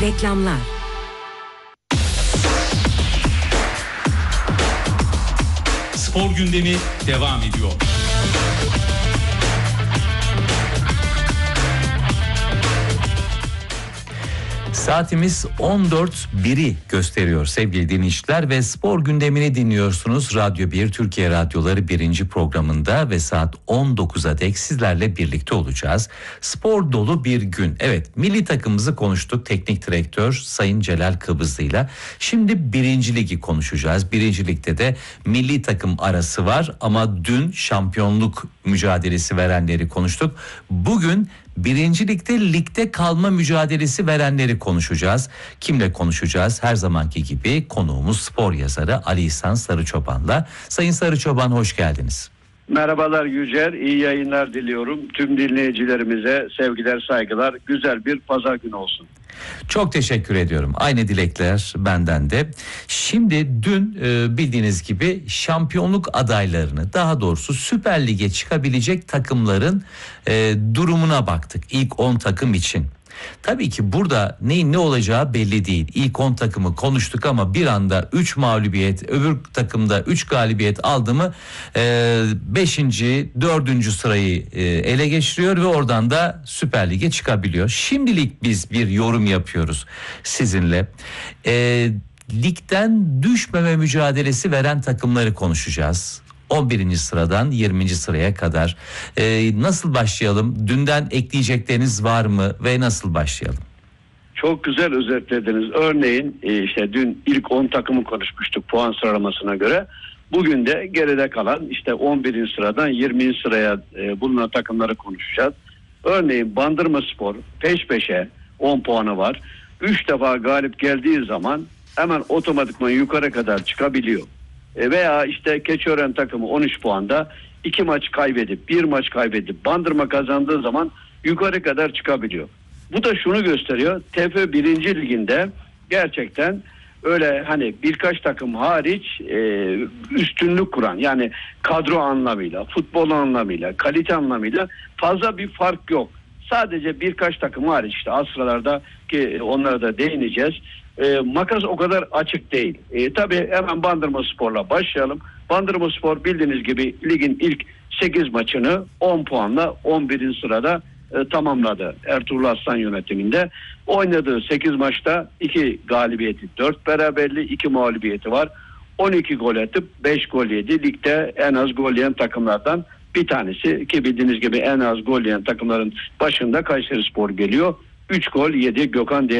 Reklamlar. Spor gündemi devam ediyor. Saatimiz 14.01'i gösteriyor sevgili dinleyiciler ve spor gündemini dinliyorsunuz. Radyo 1 Türkiye Radyoları 1. programında ve saat 19'a dek sizlerle birlikte olacağız. Spor dolu bir gün. Evet, milli takımımızı konuştuk teknik direktör Sayın Celal Kıbrıslı'yla. Şimdi 1. Ligi konuşacağız. 1. Lig'de de milli takım arası var ama dün şampiyonluk mücadelesi verenleri konuştuk. Bugün 1. Lig'de kalma mücadelesi verenleri konuşacağız. Kimle konuşacağız? Her zamanki gibi konuğumuz spor yazarı Ali İhsan Sarıçoban'la. Sayın Sarıçoban, hoş geldiniz. Merhabalar Yücel, iyi yayınlar diliyorum. Tüm dinleyicilerimize sevgiler, saygılar. Güzel bir pazar günü olsun. Çok teşekkür ediyorum. Aynı dilekler benden de. Şimdi dün bildiğiniz gibi şampiyonluk adaylarını, daha doğrusu Süper Lig'e çıkabilecek takımların durumuna baktık. İlk 10 takım için. Tabii ki burada neyin ne olacağı belli değil. İlk 10 takımı konuştuk ama bir anda 3 mağlubiyet, öbür takımda 3 galibiyet aldı mı 5. 4. sırayı ele geçiriyor ve oradan da Süper Lig'e çıkabiliyor. Şimdilik biz bir yorum yapıyoruz sizinle. Ligden düşmeme mücadelesi veren takımları konuşacağız. 11. sıradan 20. sıraya kadar. Nasıl başlayalım? Dünden ekleyecekleriniz var mı ve nasıl başlayalım? Çok güzel özetlediniz. Örneğin işte dün ilk 10 takımı konuşmuştuk puan sıralamasına göre. Bugün de geride kalan işte 11. sıradan 20. sıraya bulunan takımları konuşacağız. Örneğin Bandırmaspor peş peşe 10 puanı var. 3 defa galip geldiği zaman hemen otomatikman yukarı kadar çıkabiliyor. Veya işte Keçiören takımı 13 puanda 2 maç kaybedip 1 maç kaybedip Bandırma kazandığı zaman yukarı kadar çıkabiliyor. Bu da şunu gösteriyor. TFF 1. Liginde gerçekten öyle hani birkaç takım hariç üstünlük kuran, yani kadro anlamıyla, futbol anlamıyla, kalite anlamıyla fazla bir fark yok. Sadece birkaç takım hariç, işte az sıralarda ki onlara da değineceğiz. Makas o kadar açık değil. Tabii hemen Bandırmaspor'la başlayalım. Bandırmaspor bildiğiniz gibi ligin ilk 8 maçını 10 puanla 11. sırada tamamladı. Ertuğrul Aslan yönetiminde. Oynadığı 8 maçta 2 galibiyeti, 4 beraberliği, 2 mağlubiyeti var. 12 gol atıp 5 gol yedi. Ligde en az gol yiyen takımlardan bir tanesi, ki bildiğiniz gibi en az gol yiyen takımların başında Kayserispor geliyor. 3 gol yedi. Gökhan